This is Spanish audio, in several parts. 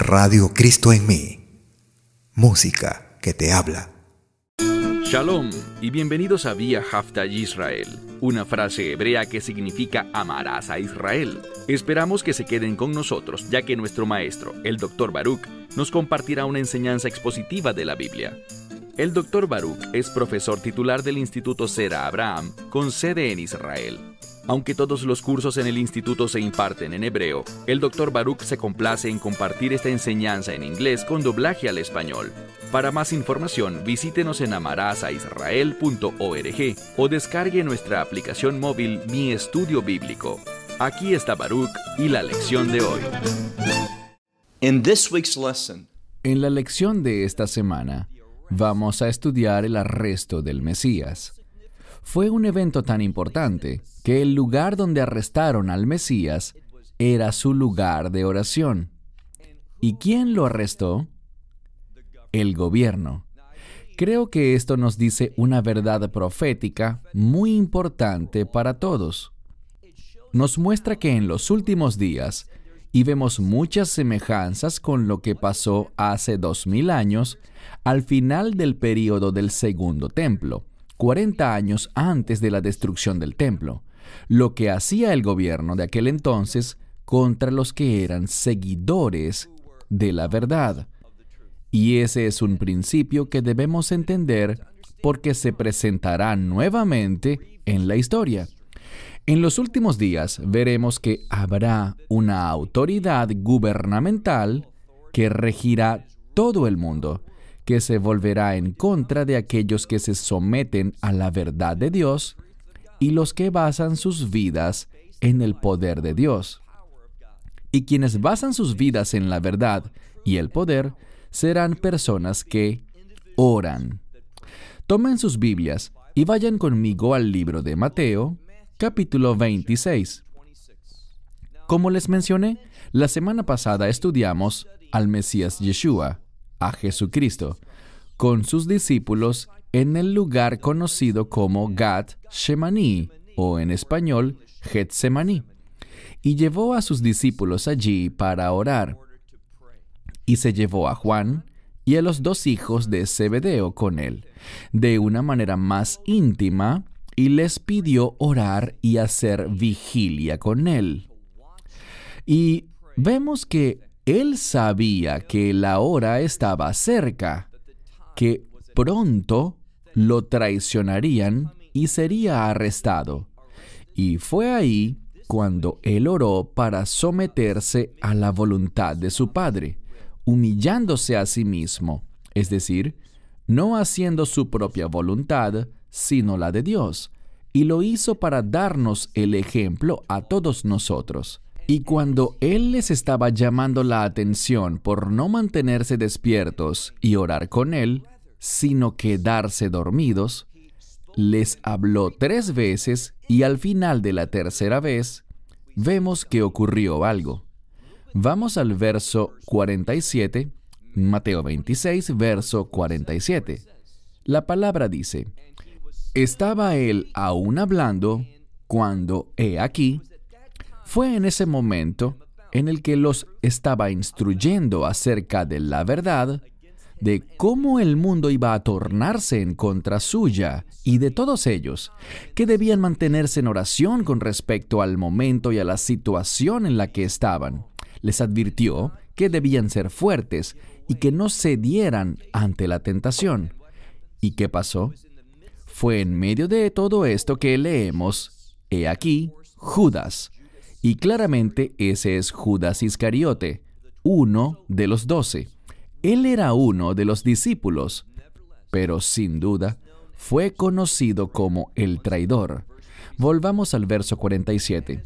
Radio Cristo en mí. Música que te habla. Shalom y bienvenidos a Vía Hafta Yisrael, una frase hebrea que significa amarás a Israel. Esperamos que se queden con nosotros, ya que nuestro maestro, el Dr. Baruch, nos compartirá una enseñanza expositiva de la Biblia. El Dr. Baruch es profesor titular del Instituto Zera Abraham, con sede en Israel. Aunque todos los cursos en el instituto se imparten en hebreo, el Dr. Baruch se complace en compartir esta enseñanza en inglés con doblaje al español. Para más información, visítenos en amarasaisrael.org o descargue nuestra aplicación móvil Mi Estudio Bíblico. Aquí está Baruch y la lección de hoy. In this week's lesson, En la lección de esta semana, vamos a estudiar el arresto del Mesías. Fue un evento tan importante que el lugar donde arrestaron al Mesías era su lugar de oración. ¿Y quién lo arrestó? El gobierno. Creo que esto nos dice una verdad profética muy importante para todos. Nos muestra que en los últimos días, y vemos muchas semejanzas con lo que pasó hace 2000 años, al final del período del Segundo Templo, 40 años antes de la destrucción del templo, lo que hacía el gobierno de aquel entonces contra los que eran seguidores de la verdad. Y ese es un principio que debemos entender porque se presentará nuevamente en la historia. En los últimos días veremos que habrá una autoridad gubernamental que regirá todo el mundo, que se volverá en contra de aquellos que se someten a la verdad de Dios y los que basan sus vidas en el poder de Dios. Y quienes basan sus vidas en la verdad y el poder serán personas que oran. Tomen sus Biblias y vayan conmigo al libro de Mateo, capítulo 26. Como les mencioné, la semana pasada estudiamos al Mesías Yeshua, a Jesucristo, con sus discípulos en el lugar conocido como Gat Shemani, o en español, Getsemaní, y llevó a sus discípulos allí para orar. Y se llevó a Juan y a los 2 hijos de Zebedeo con él, de una manera más íntima, y les pidió orar y hacer vigilia con él. Y vemos que él sabía que la hora estaba cerca, que pronto lo traicionarían y sería arrestado. Y fue ahí cuando él oró para someterse a la voluntad de su Padre, humillándose a sí mismo, es decir, no haciendo su propia voluntad, sino la de Dios, y lo hizo para darnos el ejemplo a todos nosotros. Y cuando Él les estaba llamando la atención por no mantenerse despiertos y orar con Él, sino quedarse dormidos, les habló 3 veces y al final de la tercera vez, vemos que ocurrió algo. Vamos al verso 47, Mateo 26, verso 47. La palabra dice: Estaba Él aún hablando cuando, he aquí, fue en ese momento en el que los estaba instruyendo acerca de la verdad, de cómo el mundo iba a tornarse en contra suya y de todos ellos, que debían mantenerse en oración con respecto al momento y a la situación en la que estaban. Les advirtió que debían ser fuertes y que no cedieran ante la tentación. ¿Y qué pasó? Fue en medio de todo esto que leemos, he aquí, Judas. Y claramente ese es Judas Iscariote, uno de los 12. Él era uno de los discípulos, pero sin duda fue conocido como el traidor. Volvamos al verso 47.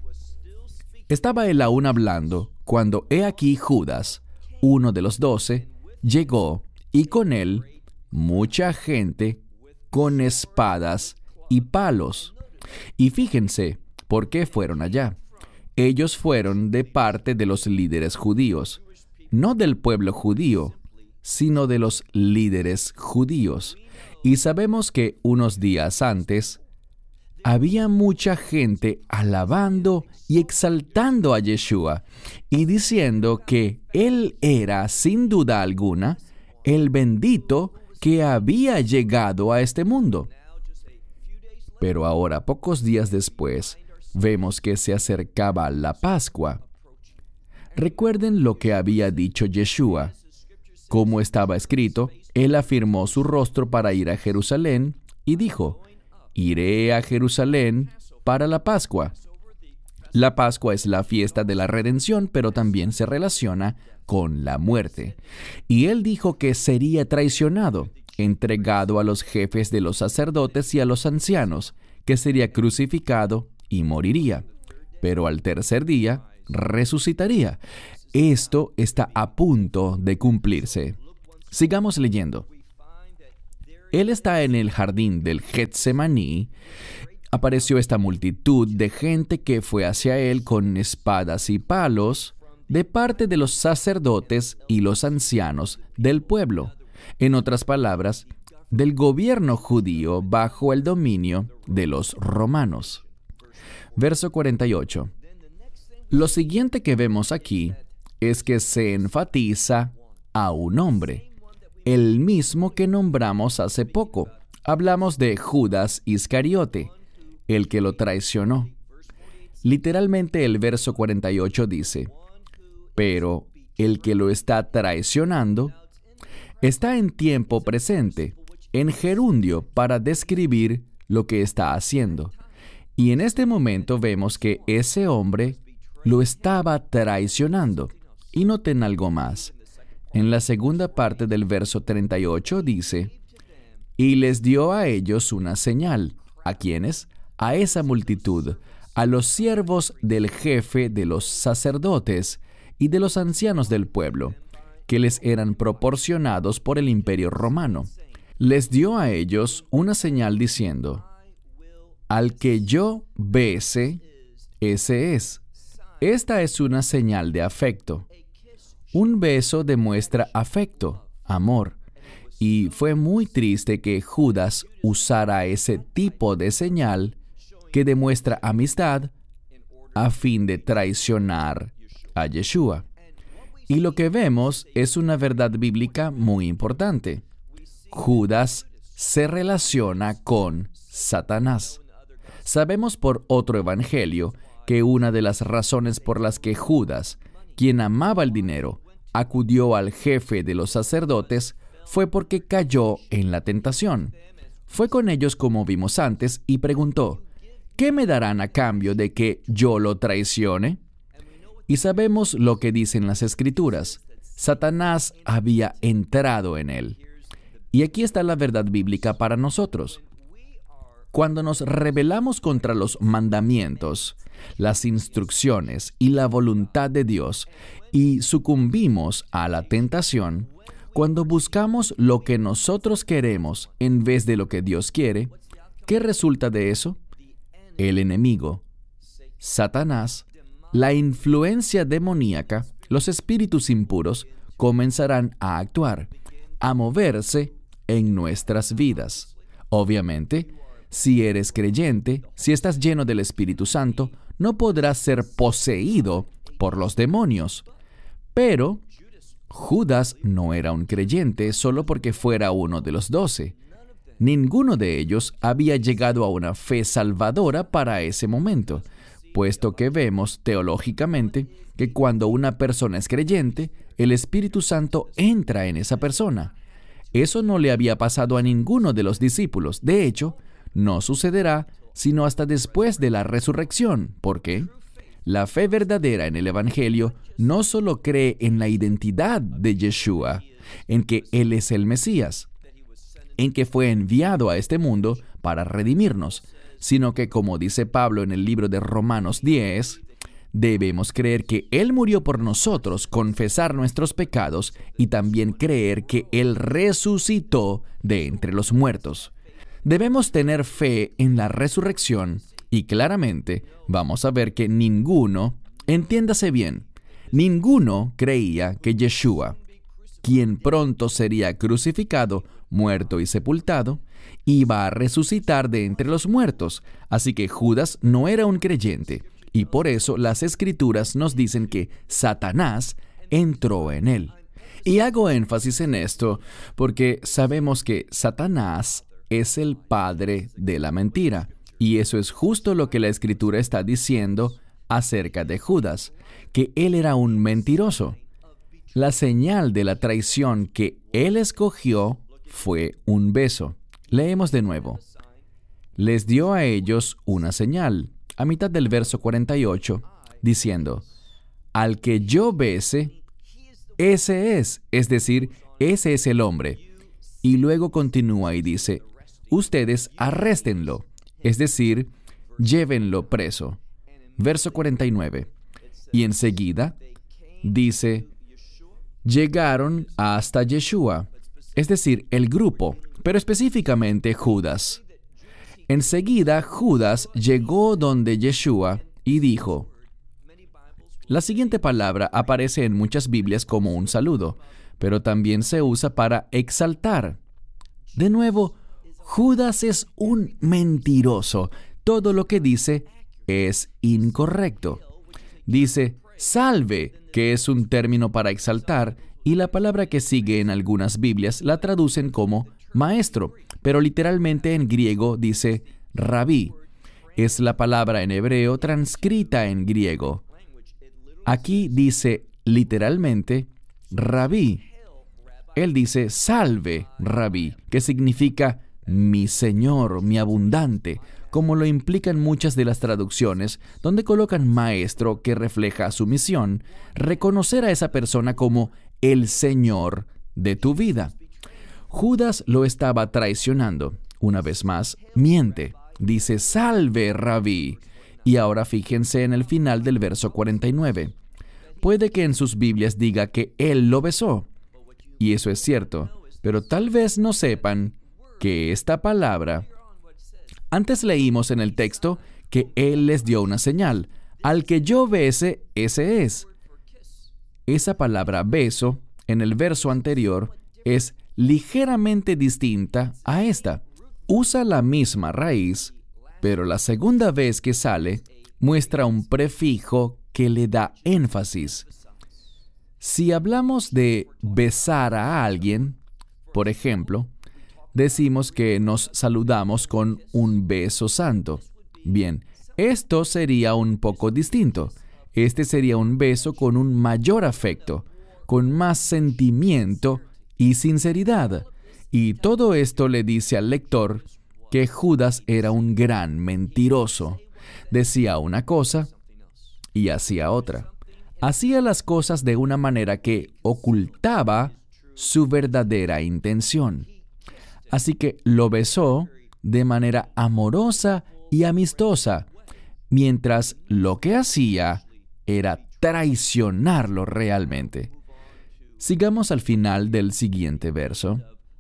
Estaba él aún hablando, cuando he aquí Judas, uno de los 12, llegó, y con él mucha gente con espadas y palos. Y fíjense, ¿por qué fueron allá? Ellos fueron de parte de los líderes judíos, no del pueblo judío, sino de los líderes judíos. Y sabemos que unos días antes había mucha gente alabando y exaltando a Yeshua y diciendo que Él era, sin duda alguna, el bendito que había llegado a este mundo. Pero ahora, pocos días después, vemos que se acercaba la Pascua. Recuerden lo que había dicho Yeshua. Como estaba escrito, Él afirmó su rostro para ir a Jerusalén y dijo: iré a Jerusalén para la Pascua. La Pascua es la fiesta de la redención, pero también se relaciona con la muerte. Y Él dijo que sería traicionado, entregado a los jefes de los sacerdotes y a los ancianos, que sería crucificado y moriría. Pero al tercer día resucitaría. Esto está a punto de cumplirse. Sigamos leyendo. Él está en el jardín del Getsemaní. Apareció esta multitud de gente que fue hacia él con espadas y palos de parte de los sacerdotes y los ancianos del pueblo. En otras palabras, del gobierno judío bajo el dominio de los romanos. Verso 48. Lo siguiente que vemos aquí es que se enfatiza a un hombre, el mismo que nombramos hace poco. Hablamos de Judas Iscariote, el que lo traicionó. Literalmente el verso 48 dice: pero el que lo está traicionando está en tiempo presente, en gerundio, para describir lo que está haciendo. Y en este momento vemos que ese hombre lo estaba traicionando. Y noten algo más. En la segunda parte del verso 38 dice: y les dio a ellos una señal. ¿A quiénes? A esa multitud, a los siervos del jefe de los sacerdotes y de los ancianos del pueblo, que les eran proporcionados por el imperio romano. Les dio a ellos una señal diciendo: al que yo bese, ese es. Esta es una señal de afecto. Un beso demuestra afecto, amor. Y fue muy triste que Judas usara ese tipo de señal que demuestra amistad a fin de traicionar a Yeshua. Y lo que vemos es una verdad bíblica muy importante. Judas se relaciona con Satanás. Sabemos por otro evangelio que una de las razones por las que Judas, quien amaba el dinero, acudió al jefe de los sacerdotes fue porque cayó en la tentación. Fue con ellos como vimos antes y preguntó: ¿qué me darán a cambio de que yo lo traicione? Y sabemos lo que dicen las Escrituras. Satanás había entrado en él. Y aquí está la verdad bíblica para nosotros. Cuando nos rebelamos contra los mandamientos, las instrucciones y la voluntad de Dios y sucumbimos a la tentación, cuando buscamos lo que nosotros queremos en vez de lo que Dios quiere, ¿qué resulta de eso? El enemigo, Satanás, la influencia demoníaca, los espíritus impuros comenzarán a actuar, a moverse en nuestras vidas. Obviamente, si eres creyente, si estás lleno del Espíritu Santo, no podrás ser poseído por los demonios. Pero Judas no era un creyente solo porque fuera uno de los 12. Ninguno de ellos había llegado a una fe salvadora para ese momento, puesto que vemos teológicamente que cuando una persona es creyente, el Espíritu Santo entra en esa persona. Eso no le había pasado a ninguno de los discípulos. De hecho, no sucederá sino hasta después de la resurrección. ¿Por qué? La fe verdadera en el Evangelio no solo cree en la identidad de Yeshua, en que Él es el Mesías, en que fue enviado a este mundo para redimirnos, sino que, como dice Pablo en el libro de Romanos 10, debemos creer que Él murió por nosotros, confesar nuestros pecados y también creer que Él resucitó de entre los muertos. Debemos tener fe en la resurrección y claramente vamos a ver que ninguno, entiéndase bien, ninguno creía que Yeshua, quien pronto sería crucificado, muerto y sepultado, iba a resucitar de entre los muertos. Así que Judas no era un creyente, y por eso las Escrituras nos dicen que Satanás entró en él. Y hago énfasis en esto porque sabemos que Satanás es el padre de la mentira, y eso es justo lo que la Escritura está diciendo acerca de Judas, que él era un mentiroso. La señal de la traición que él escogió fue un beso. Leemos de nuevo. Les dio a ellos una señal, a mitad del verso 48, diciendo, al que yo bese, ese es decir, ese es el hombre. Y luego continúa y dice, ustedes arréstenlo, es decir, llévenlo preso. Verso 49. Y enseguida dice, llegaron hasta Yeshua, es decir, el grupo, pero específicamente Judas. Enseguida Judas llegó donde Yeshua y dijo, la siguiente palabra aparece en muchas Biblias como un saludo, pero también se usa para exaltar. De nuevo, Judas es un mentiroso. Todo lo que dice es incorrecto. Dice, salve, que es un término para exaltar, y la palabra que sigue en algunas Biblias la traducen como maestro, pero literalmente en griego dice rabí. Es la palabra en hebreo transcrita en griego. Aquí dice literalmente rabí. Él dice salve, rabí, que significa mi Señor, mi abundante, como lo implican muchas de las traducciones, donde colocan maestro, que refleja su misión, reconocer a esa persona como el Señor de tu vida. Judas lo estaba traicionando. Una vez más, miente. Dice, salve, rabí. Y ahora fíjense en el final del verso 49. Puede que en sus Biblias diga que él lo besó. Y eso es cierto, pero tal vez no sepan que esta palabra... Antes leímos en el texto que él les dio una señal. Al que yo bese, ese es. Esa palabra beso, en el verso anterior, es ligeramente distinta a esta. Usa la misma raíz, pero la segunda vez que sale, muestra un prefijo que le da énfasis. Si hablamos de besar a alguien, por ejemplo, decimos que nos saludamos con un beso santo. Bien, esto sería un poco distinto. Este sería un beso con un mayor afecto, con más sentimiento y sinceridad. Y todo esto le dice al lector que Judas era un gran mentiroso. Decía una cosa y hacía otra. Hacía las cosas de una manera que ocultaba su verdadera intención. Así que lo besó de manera amorosa y amistosa, mientras lo que hacía era traicionarlo realmente. Sigamos al final del siguiente verso.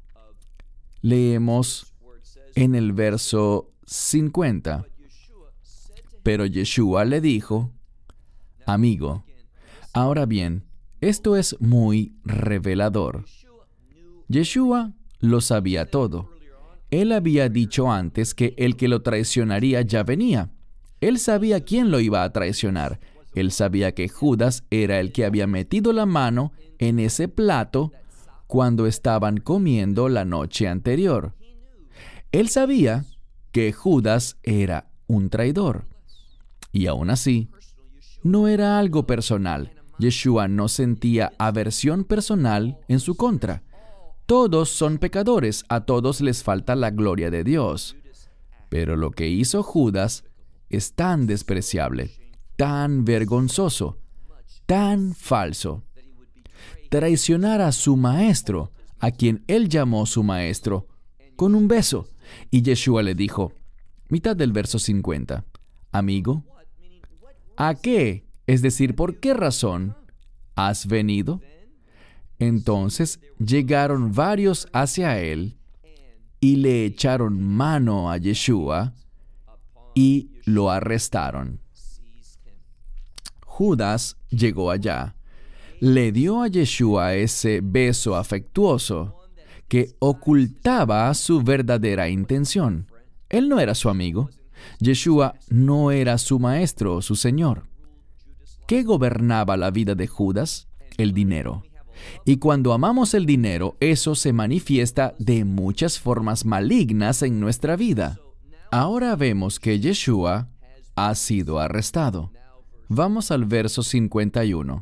Leemos en el verso 50. Pero Yeshua le dijo, amigo, ahora bien, esto es muy revelador. Yeshua lo sabía todo. Él había dicho antes que el que lo traicionaría ya venía. Él sabía quién lo iba a traicionar. Él sabía que Judas era el que había metido la mano en ese plato cuando estaban comiendo la noche anterior. Él sabía que Judas era un traidor. Y aún así, no era algo personal. Yeshua no sentía aversión personal en su contra. Todos son pecadores, a todos les falta la gloria de Dios. Pero lo que hizo Judas es tan despreciable, tan vergonzoso, tan falso. Traicionar a su maestro, a quien él llamó su maestro, con un beso. Y Yeshua le dijo, mitad del verso 50, amigo, ¿a qué? Es decir, ¿por qué razón has venido? Entonces llegaron varios hacia él y le echaron mano a Yeshua y lo arrestaron. Judas llegó allá. le dio a Yeshua ese beso afectuoso que ocultaba su verdadera intención. Él no era su amigo. Yeshua no era su maestro o su señor. ¿Qué gobernaba la vida de Judas? El dinero. Y cuando amamos el dinero, eso se manifiesta de muchas formas malignas en nuestra vida. Ahora vemos que Yeshua ha sido arrestado. Vamos al verso 51.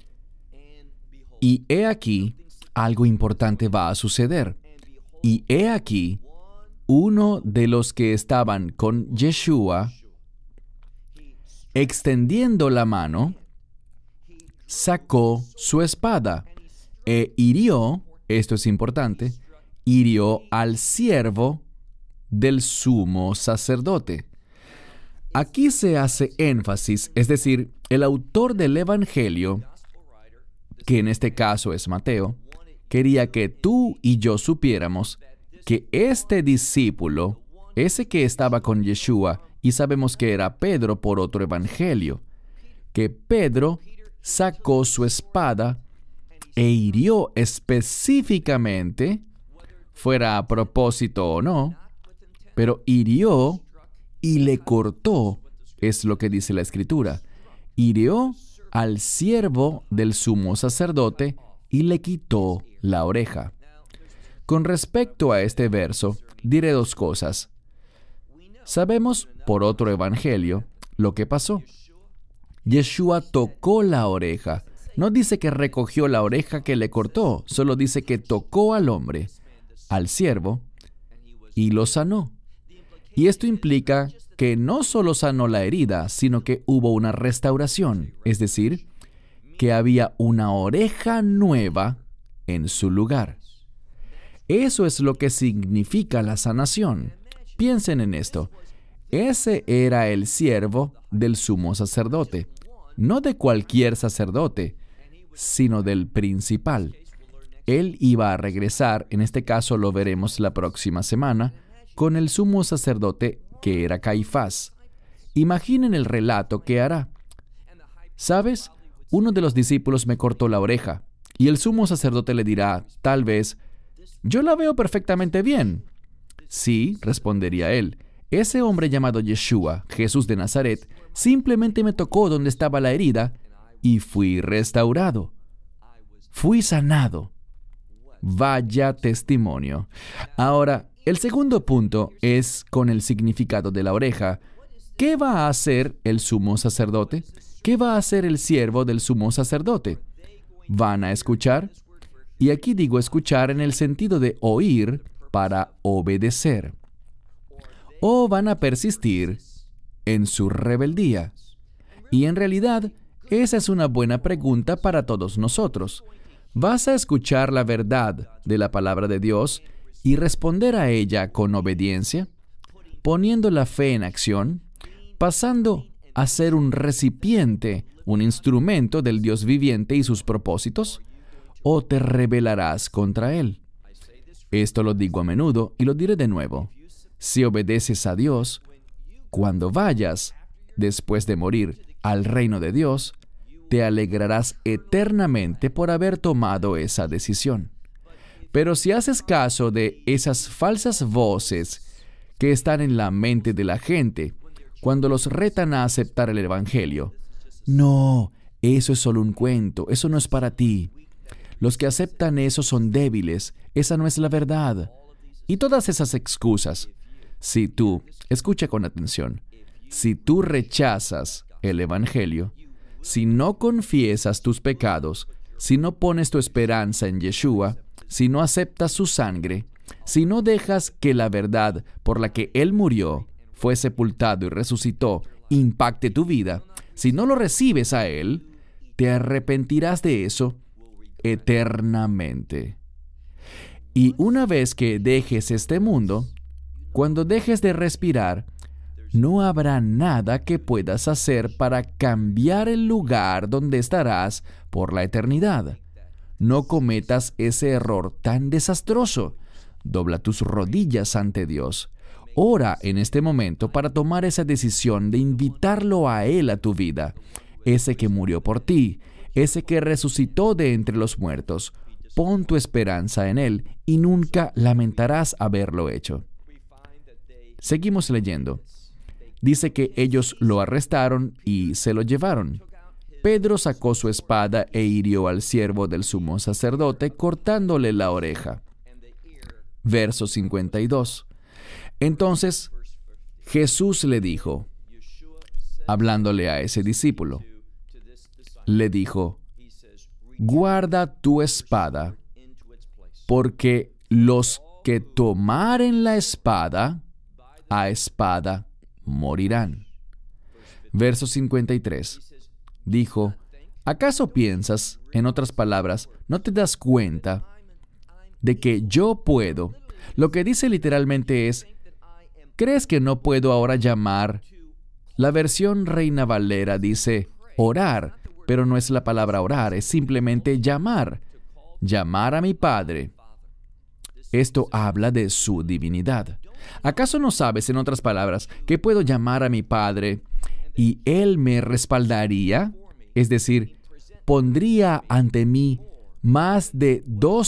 Y he aquí, algo importante va a suceder. Y he aquí, uno de los que estaban con Yeshua, extendiendo la mano, sacó su espada e hirió, esto es importante, hirió al siervo del sumo sacerdote. Aquí se hace énfasis, es decir, el autor del Evangelio, que en este caso es Mateo, quería que tú y yo supiéramos que este discípulo, ese que estaba con Yeshua, y sabemos que era Pedro por otro evangelio, que Pedro sacó su espada e hirió específicamente, fuera a propósito o no, pero hirió y le cortó, es lo que dice la Escritura. Hirió al siervo del sumo sacerdote y le quitó la oreja. Con respecto a este verso, diré dos cosas. Sabemos, por otro evangelio, lo que pasó. Yeshua tocó la oreja. No dice que recogió la oreja que le cortó, solo dice que tocó al hombre, al siervo, y lo sanó. Y esto implica que no solo sanó la herida, sino que hubo una restauración, es decir, que había una oreja nueva en su lugar. Eso es lo que significa la sanación. Piensen en esto. Ese era el siervo del sumo sacerdote, no de cualquier sacerdote, sino del principal. Él iba a regresar, en este caso lo veremos la próxima semana, con el sumo sacerdote que era Caifás. Imaginen el relato que hará. ¿Sabes? Uno de los discípulos me cortó la oreja, y el sumo sacerdote le dirá, tal vez, yo la veo perfectamente bien. Sí, respondería él, ese hombre llamado Yeshua, Jesús de Nazaret, simplemente me tocó donde estaba la herida y fui restaurado. Fui sanado. Vaya testimonio. Ahora, el segundo punto es con el significado de la oreja. ¿Qué va a hacer el sumo sacerdote? ¿Qué va a hacer el siervo del sumo sacerdote? ¿Van a escuchar? Y aquí digo escuchar en el sentido de oír para obedecer. ¿O van a persistir en su rebeldía? Y en realidad, esa es una buena pregunta para todos nosotros. ¿Vas a escuchar la verdad de la palabra de Dios y responder a ella con obediencia, poniendo la fe en acción, pasando a ser un recipiente, un instrumento del Dios viviente y sus propósitos? ¿O te rebelarás contra Él? Esto lo digo a menudo y lo diré de nuevo. Si obedeces a Dios, cuando vayas, después de morir, al reino de Dios, te alegrarás eternamente por haber tomado esa decisión. Pero si haces caso de esas falsas voces que están en la mente de la gente cuando los retan a aceptar el Evangelio, no, eso es solo un cuento, eso no es para ti. Los que aceptan eso son débiles, esa no es la verdad. Y todas esas excusas. Si tú, escucha con atención, si tú rechazas el Evangelio, si no confiesas tus pecados, si no pones tu esperanza en Yeshua, si no aceptas su sangre, si no dejas que la verdad por la que Él murió, fue sepultado y resucitó, impacte tu vida, si no lo recibes a Él, te arrepentirás de eso eternamente. Y una vez que dejes este mundo, cuando dejes de respirar, no habrá nada que puedas hacer para cambiar el lugar donde estarás por la eternidad. No cometas ese error tan desastroso. Dobla tus rodillas ante Dios. Ora en este momento para tomar esa decisión de invitarlo a Él a tu vida, ese que murió por ti, ese que resucitó de entre los muertos. Pon tu esperanza en Él y nunca lamentarás haberlo hecho. Seguimos leyendo. Dice que ellos lo arrestaron y se lo llevaron. Pedro sacó su espada e hirió al siervo del sumo sacerdote, cortándole la oreja. Verso 52. Entonces Jesús le dijo, hablándole a ese discípulo, le dijo, guarda tu espada, porque los que tomaren la espada, a espada morirán. Verso 53. Dijo, ¿acaso piensas, en otras palabras, no te das cuenta de que yo puedo? Lo que dice literalmente es, ¿crees que no puedo ahora llamar? La versión Reina Valera dice orar, pero no es la palabra orar, es simplemente llamar. Llamar a mi Padre. Esto habla de su divinidad. ¿Acaso no sabes, en otras palabras, que puedo llamar a mi Padre y Él me respaldaría? Es decir, pondría ante mí más de 2